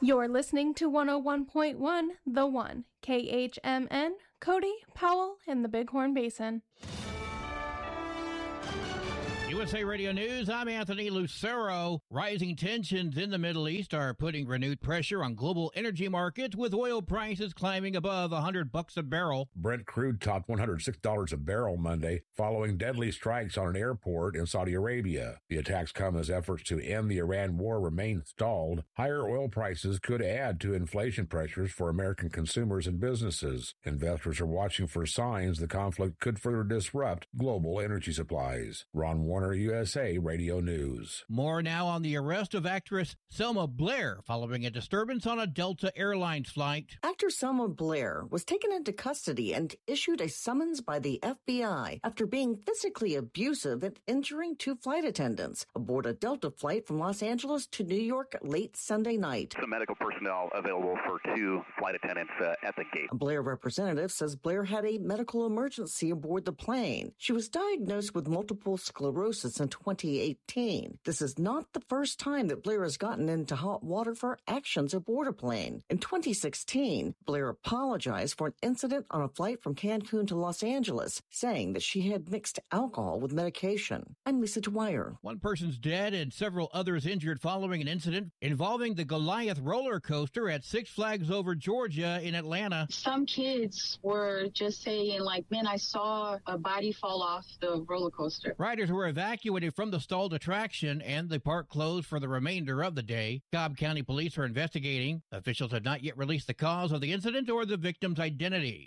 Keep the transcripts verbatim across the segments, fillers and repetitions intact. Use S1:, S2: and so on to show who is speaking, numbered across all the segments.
S1: You're listening to one oh one point one, The One, K H M N, Cody, Powell, and the Bighorn Basin.
S2: U S A Radio News, I'm Anthony Lucero. Rising tensions in the Middle East are putting renewed pressure on global energy markets, with oil prices climbing above one hundred bucks a barrel.
S3: Brent crude topped one hundred six dollars a barrel Monday, following deadly strikes on an airport in Saudi Arabia. The attacks come as efforts to end the Iran war remain stalled. Higher oil prices could add to inflation pressures for American consumers and businesses. Investors are watching for signs the conflict could further disrupt global energy supplies. Ron Warner, U S A Radio News.
S2: More now on the arrest of actress Selma Blair following a disturbance on a Delta Airlines flight.
S4: Actor Selma Blair was taken into custody and issued a summons by the F B I after being physically abusive and injuring two flight attendants aboard a Delta flight from Los Angeles to New York late Sunday night.
S5: Some medical personnel available for two flight attendants uh, at the gate.
S4: A Blair representative says Blair had a medical emergency aboard the plane. She was diagnosed with multiple sclerosis in twenty eighteen. This is not the first time that Blair has gotten into hot water for actions aboard a plane. In twenty sixteen, Blair apologized for an incident on a flight from Cancun to Los Angeles, saying that she had mixed alcohol with medication. I'm Lisa Dwyer.
S2: One person's dead and several others injured following an incident involving the Goliath roller coaster at Six Flags Over Georgia in Atlanta.
S6: Some kids were just saying, like, man, I saw a body fall off the roller coaster.
S2: Riders were evacuated from the stalled attraction, and the park closed for the remainder of the day. Cobb County Police are investigating. Officials have not yet released the cause of the incident or the victim's identity.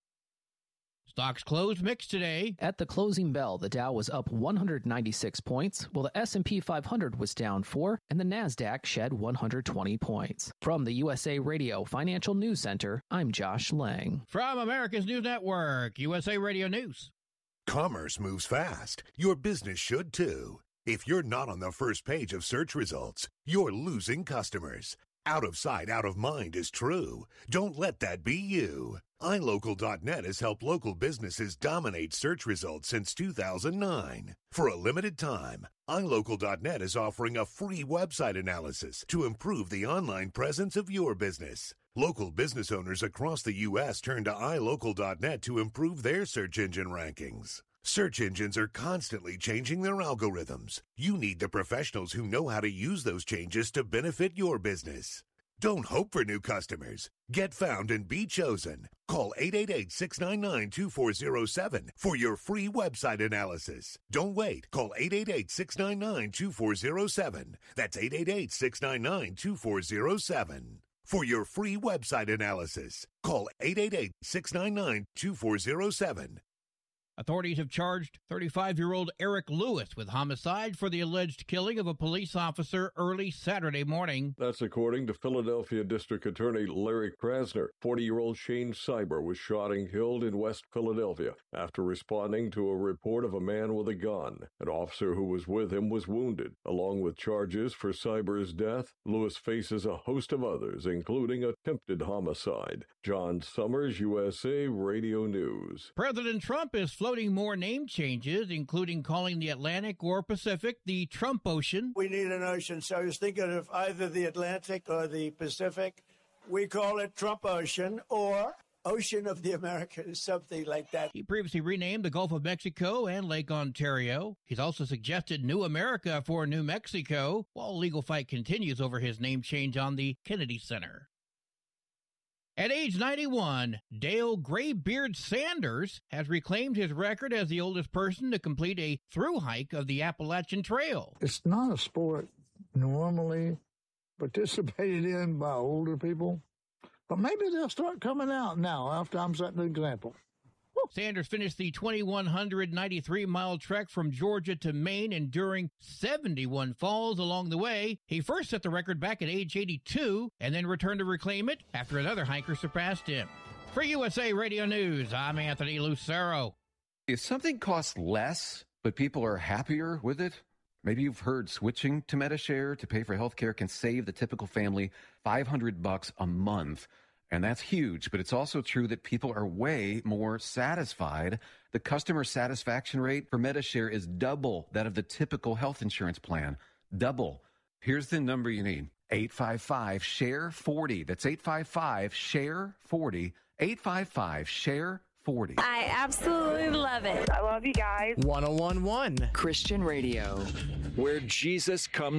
S2: Stocks closed mixed today.
S7: At the closing bell, the Dow was up one hundred ninety-six points, while the S and P five hundred was down four, and the Nasdaq shed one hundred twenty points. From the U S A Radio Financial News Center, I'm Josh Lang.
S2: From America's News Network, U S A Radio News.
S8: Commerce moves fast. Your business should too. If you're not on the first page of search results, you're losing customers. Out of sight, out of mind is true. Don't let that be you. i local dot net has helped local businesses dominate search results since two thousand nine. For a limited time, i local dot net is offering a free website analysis to improve the online presence of your business. Local business owners across the U S turn to i local dot net to improve their search engine rankings. Search engines are constantly changing their algorithms. You need the professionals who know how to use those changes to benefit your business. Don't hope for new customers. Get found and be chosen. Call eight eight eight, six nine nine, two four zero seven for your free website analysis. Don't wait. Call eight eight eight, six nine nine, two four zero seven. That's eight eight eight, six nine nine, two four zero seven. For your free website analysis, call eight eight eight, six nine nine, two four zero seven.
S2: Authorities have charged thirty-five-year-old Eric Lewis with homicide for the alleged killing of a police officer early Saturday morning.
S9: That's according to Philadelphia District Attorney Larry Krasner. forty-year-old Shane Cyber was shot and killed in West Philadelphia after responding to a report of a man with a gun. An officer who was with him was wounded. Along with charges for Cyber's death, Lewis faces a host of others, including attempted homicide. John Summers, U S A Radio News.
S2: President Trump is floating more name changes, including calling the Atlantic or Pacific the Trump Ocean.
S10: We need an ocean, so I was thinking of either the Atlantic or the Pacific. We call it Trump Ocean or Ocean of the Americas, something like that.
S2: He previously renamed the Gulf of Mexico and Lake Ontario. He's also suggested New America for New Mexico, while legal fight continues over his name change on the Kennedy Center. At age ninety-one, Dale Graybeard Sanders has reclaimed his record as the oldest person to complete a through hike of the Appalachian Trail.
S11: It's not a sport normally participated in by older people, but maybe they'll start coming out now after I'm setting an example.
S2: Sanders finished the two thousand one hundred ninety-three mile trek from Georgia to Maine, enduring seventy-one falls along the way. He first set the record back at age eighty-two and then returned to reclaim it after another hiker surpassed him. For U S A Radio News, I'm Anthony Lucero.
S12: If something costs less, but people are happier with it, maybe you've heard switching to Medi-Share to pay for health care can save the typical family five hundred bucks a month. And that's huge, but it's also true that people are way more satisfied. The customer satisfaction rate for Medi-Share is double that of the typical health insurance plan. Double. Here's the number you need. eight five five, share forty. That's eight five five, share forty. eight five five, share forty.
S13: I absolutely love it.
S14: I love you guys.
S15: one oh one point one Christian Radio, where Jesus comes